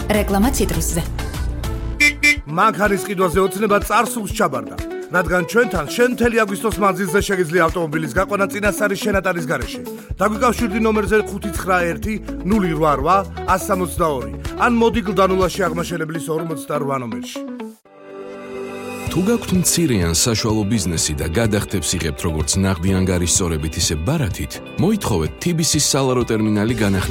რეკლამა ციტრუსზე. მანქანის ყიდვაზე ოცნება წარსულს ჩაბარდა, რადგან ჩვენთან შენ მთელი აგვისტოს მანძილზე შეგიძლია ავტომობილის გაყვანა წინასწარი შენატარის გარეშე. დაგვიკავშირდი ნომერზე 591 088 162 ან მოდი გლდანულაში აღმაშენებლის 48 ნომერში. თუ გაქვთ მცირე ან საშუალო ბიზნესი და გადახდებს იღებთ როგორც ნაღდი ანგარის სწორებით, ისე ბარათით, მოითხოვეთ TBC-ის სალარო ტერმინალი განახლების